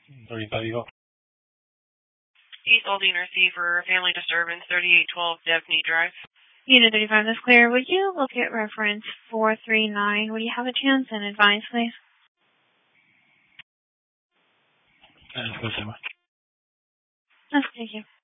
Ahorita digo. East Aldine receiver, family disturbance, 3812 Devney Drive. Unit 35, that's clear. Would you look at reference 439? Would you have a chance and advise, please? Después se va. Thank you.